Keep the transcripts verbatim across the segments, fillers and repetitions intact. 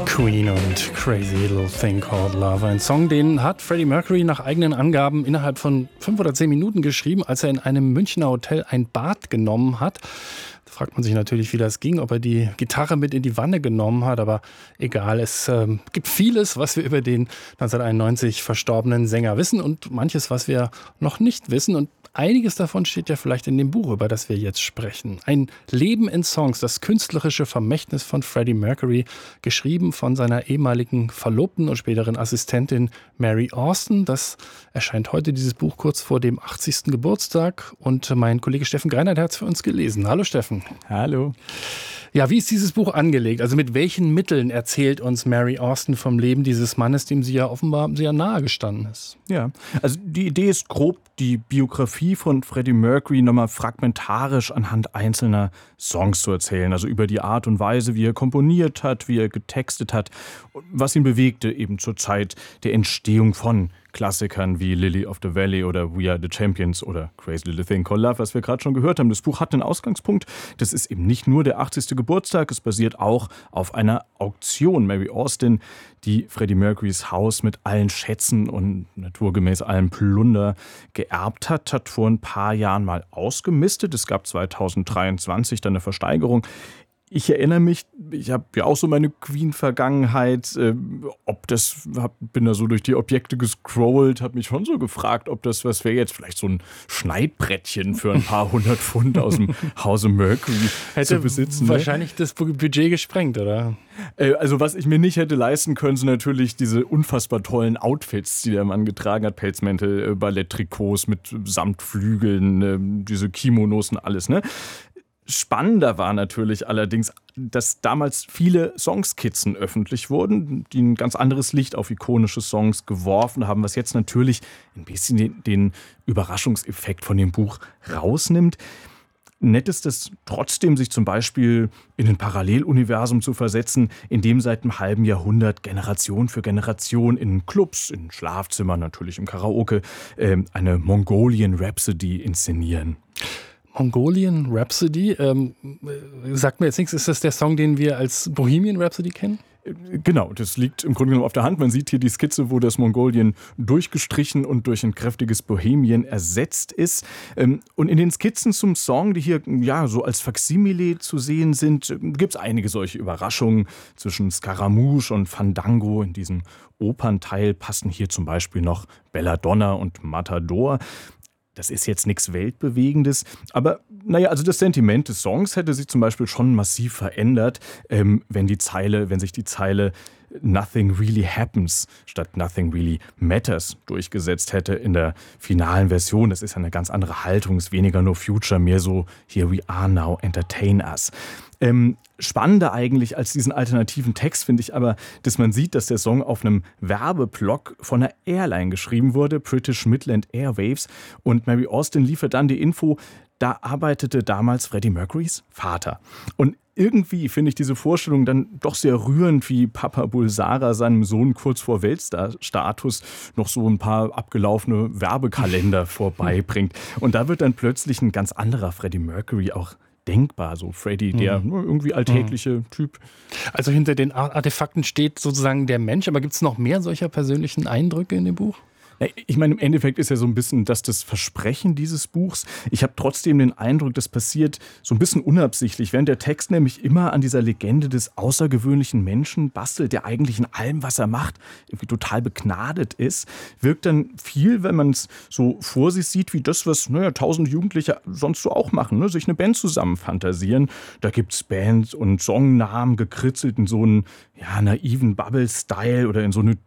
Queen und Crazy Little Thing Called Love. Ein Song, den hat Freddie Mercury nach eigenen Angaben innerhalb von fünf oder zehn Minuten geschrieben, als er in einem Münchner Hotel ein Bad genommen hat. Da fragt man sich natürlich, wie das ging, ob er die Gitarre mit in die Wanne genommen hat, aber egal, es äh, gibt vieles, was wir über den neunzehnhunderteinundneunzig verstorbenen Sänger wissen und manches, was wir noch nicht wissen, und einiges davon steht ja vielleicht in dem Buch, über das wir jetzt sprechen. Ein Leben in Songs, das künstlerische Vermächtnis von Freddie Mercury, geschrieben von seiner ehemaligen Verlobten und späteren Assistentin Mary Austin. Das erscheint heute, dieses Buch, kurz vor dem achtzigsten Geburtstag. Und mein Kollege Steffen Greinert hat es für uns gelesen. Hallo Steffen. Hallo. Ja, wie ist dieses Buch angelegt? Also mit welchen Mitteln erzählt uns Mary Austin vom Leben dieses Mannes, dem sie ja offenbar sehr nahe gestanden ist? Ja, also die Idee ist grob, die Biografie von Freddie Mercury nochmal fragmentarisch anhand einzelner Songs zu erzählen. Also über die Art und Weise, wie er komponiert hat, wie er getextet hat, was ihn bewegte eben zur Zeit der Entstehung von Klassikern wie Lily of the Valley oder We Are the Champions oder Crazy Little Thing Called Love, was wir gerade schon gehört haben. Das Buch hat einen Ausgangspunkt. Das ist eben nicht nur der achtzigste Geburtstag, es basiert auch auf einer Auktion. Mary Austin, die Freddie Mercurys Haus mit allen Schätzen und naturgemäß allem Plunder geerbt hat, hat vor ein paar Jahren mal ausgemistet. Es gab zweitausenddreiundzwanzig dann eine Versteigerung. Ich erinnere mich, ich habe ja auch so meine Queen-Vergangenheit, äh, ob das, hab, bin da so durch die Objekte gescrollt, habe mich schon so gefragt, ob das was wäre jetzt, vielleicht so ein Schneidbrettchen für ein paar hundert Pfund aus dem Hause Mercury hätte zu besitzen. Wahrscheinlich ne? das Budget gesprengt, oder? Äh, also was ich mir nicht hätte leisten können, sind natürlich diese unfassbar tollen Outfits, die der Mann getragen hat, Pelzmäntel, äh, Balletttrikots mit Samtflügeln, äh, diese Kimonos und alles, ne? Spannender war natürlich allerdings, dass damals viele Songskizzen öffentlich wurden, die ein ganz anderes Licht auf ikonische Songs geworfen haben, was jetzt natürlich ein bisschen den, den Überraschungseffekt von dem Buch rausnimmt. Nett ist es trotzdem, sich zum Beispiel in ein Paralleluniversum zu versetzen, in dem seit einem halben Jahrhundert Generation für Generation in Clubs, in Schlafzimmern, natürlich im Karaoke, äh, eine Mongolian Rhapsody inszenieren. Mongolian Rhapsody, ähm, sagt mir jetzt nichts, ist das der Song, den wir als Bohemian Rhapsody kennen? Genau, das liegt im Grunde genommen auf der Hand. Man sieht hier die Skizze, wo das Mongolien durchgestrichen und durch ein kräftiges Bohemian ersetzt ist. Und in den Skizzen zum Song, die hier ja so als Faksimile zu sehen sind, gibt es einige solche Überraschungen. Zwischen Scaramouche und Fandango in diesem Opernteil passen hier zum Beispiel noch Belladonna und Matador. Das ist jetzt nichts Weltbewegendes, aber naja, also das Sentiment des Songs hätte sich zum Beispiel schon massiv verändert, ähm, wenn die Zeile, wenn sich die Zeile Nothing really happens statt Nothing really matters durchgesetzt hätte in der finalen Version. Das ist ja eine ganz andere Haltung, ist weniger nur Future, mehr so Here we are now, entertain us. Ähm, spannender eigentlich als diesen alternativen Text finde ich aber, dass man sieht, dass der Song auf einem Werbeblock von einer Airline geschrieben wurde, British Midland Airwaves, und Mary Austin liefert dann die Info, da arbeitete damals Freddie Mercurys Vater. Und irgendwie finde ich diese Vorstellung dann doch sehr rührend, wie Papa Bulsara seinem Sohn kurz vor Weltstatus noch so ein paar abgelaufene Werbekalender vorbeibringt. Und da wird dann plötzlich ein ganz anderer Freddie Mercury auch denkbar, so Freddie, der mhm. irgendwie alltägliche mhm. Typ. Also hinter den Artefakten steht sozusagen der Mensch, aber gibt es noch mehr solcher persönlichen Eindrücke in dem Buch? Ich meine, im Endeffekt ist ja so ein bisschen das das Versprechen dieses Buchs. Ich habe trotzdem den Eindruck, das passiert so ein bisschen unabsichtlich, während der Text nämlich immer an dieser Legende des außergewöhnlichen Menschen bastelt, der eigentlich in allem, was er macht, irgendwie total begnadet ist, wirkt dann viel, wenn man es so vor sich sieht, wie das, was naja, tausend Jugendliche sonst so auch machen, ne? Sich eine Band zusammen fantasieren. Da gibt's Bands und Songnamen gekritzelt in so einen ja, naiven Bubble-Style oder in so eine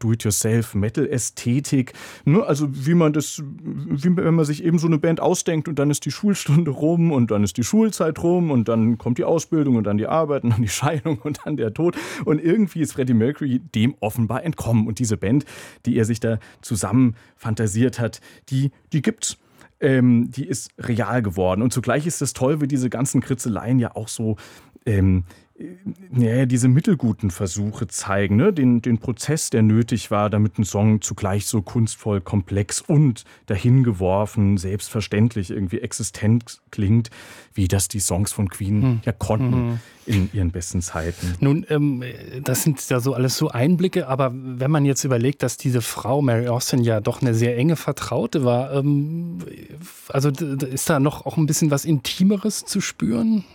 Do-it-yourself-Metal-Ästhetik. Ne, also wie man das, wie wenn man sich eben so eine Band ausdenkt und dann ist die Schulstunde rum und dann ist die Schulzeit rum und dann kommt die Ausbildung und dann die Arbeit und dann die Scheidung und dann der Tod. Und irgendwie ist Freddie Mercury dem offenbar entkommen. Und diese Band, die er sich da zusammen fantasiert hat, die, die gibt's. Ähm, die ist real geworden. Und zugleich ist es toll, wie diese ganzen Kritzeleien ja auch so ähm, ja, diese mittelguten Versuche zeigen, ne? den, den Prozess, der nötig war, damit ein Song zugleich so kunstvoll, komplex und dahingeworfen, selbstverständlich irgendwie existent klingt, wie das die Songs von Queen hm. ja konnten hm. in ihren besten Zeiten. Nun, ähm, das sind ja so alles so Einblicke, aber wenn man jetzt überlegt, dass diese Frau Mary Austin ja doch eine sehr enge Vertraute war, ähm, also ist da noch auch ein bisschen was Intimeres zu spüren?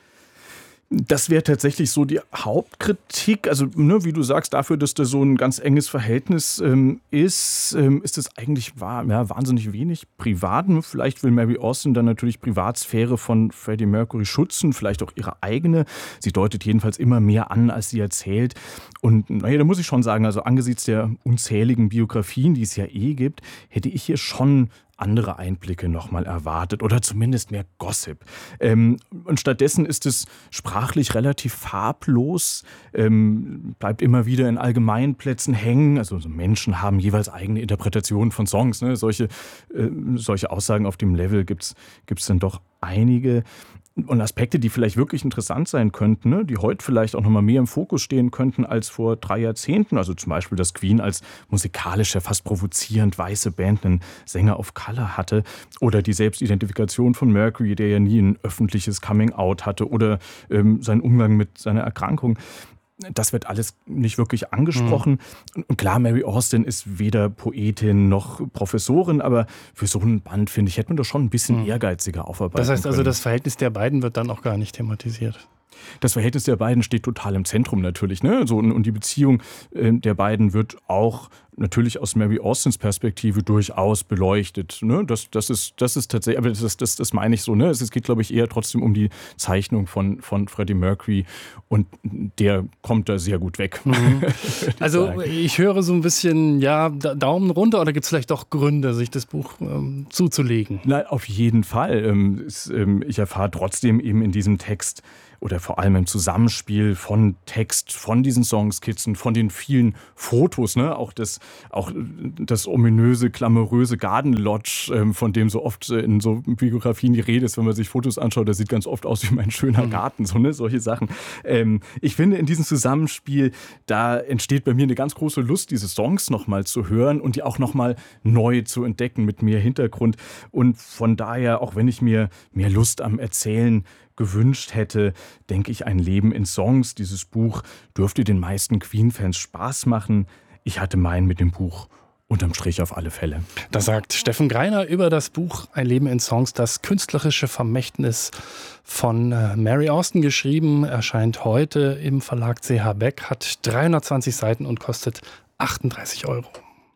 Das wäre tatsächlich so die Hauptkritik. Also, ne, wie du sagst, dafür, dass da so ein ganz enges Verhältnis ähm, ist, ähm, ist es eigentlich wahr, ja, wahnsinnig wenig privat. Vielleicht will Mary Austin dann natürlich Privatsphäre von Freddie Mercury schützen, vielleicht auch ihre eigene. Sie deutet jedenfalls immer mehr an, als sie erzählt. Und naja, da muss ich schon sagen, also angesichts der unzähligen Biografien, die es ja eh gibt, hätte ich hier schon andere Einblicke nochmal erwartet oder zumindest mehr Gossip. Ähm, und stattdessen ist es sprachlich relativ farblos, ähm, bleibt immer wieder in Allgemeinplätzen hängen. Also so Menschen haben jeweils eigene Interpretationen von Songs. Ne? Solche, äh, solche Aussagen auf dem Level gibt's, gibt's dann doch einige. Und Aspekte, die vielleicht wirklich interessant sein könnten, ne? Die heute vielleicht auch noch mal mehr im Fokus stehen könnten als vor drei Jahrzehnten. Also zum Beispiel, dass Queen als musikalische, fast provozierend weiße Band einen Sänger of Color hatte. Oder die Selbstidentifikation von Mercury, der ja nie ein öffentliches Coming-out hatte. Oder ähm, sein Umgang mit seiner Erkrankung. Das wird alles nicht wirklich angesprochen. Mhm. Und klar, Mary Austin ist weder Poetin noch Professorin, aber für so einen Band, finde ich, hätte man doch schon ein bisschen mhm. ehrgeiziger aufarbeiten können. Das heißt also, das Verhältnis der beiden wird dann auch gar nicht thematisiert? Das Verhältnis der beiden steht total im Zentrum natürlich. Ne? So, und die Beziehung der beiden wird auch natürlich aus Mary Austins Perspektive durchaus beleuchtet. Ne? Das, das, ist, das ist tatsächlich, aber das, das, das meine ich so. Ne? Es geht, glaube ich, eher trotzdem um die Zeichnung von, von Freddie Mercury und der kommt da sehr gut weg. Mhm. Also sagen. Ich höre so ein bisschen, ja, Daumen runter oder gibt es vielleicht doch Gründe, sich das Buch ähm, zuzulegen? Nein, auf jeden Fall. Ähm, es, ähm, ich erfahre trotzdem eben in diesem Text oder vor allem im Zusammenspiel von Text, von diesen Songskizzen, von den vielen Fotos, ne? auch, das, auch das ominöse, glamouröse Garden Lodge, ähm, von dem so oft in so Biografien die Rede ist, wenn man sich Fotos anschaut, das sieht ganz oft aus wie mein schöner Garten, so, ne? Solche Sachen. Ähm, ich finde, in diesem Zusammenspiel, da entsteht bei mir eine ganz große Lust, diese Songs nochmal zu hören und die auch nochmal neu zu entdecken mit mehr Hintergrund. Und von daher, auch wenn ich mir mehr Lust am Erzählen gewünscht hätte, denke ich, ein Leben in Songs. Dieses Buch dürfte den meisten Queen-Fans Spaß machen. Ich hatte meinen mit dem Buch unterm Strich auf alle Fälle. Das sagt Steffen Greiner über das Buch Ein Leben in Songs, das künstlerische Vermächtnis von Mary Austin geschrieben, erscheint heute im Verlag C H Beck, hat dreihundertzwanzig Seiten und kostet achtunddreißig Euro.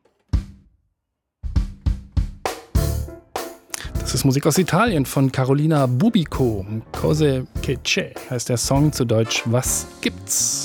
Das ist Musik aus Italien von Carolina Bubico. Cose che c'è heißt der Song, zu Deutsch Was gibt's?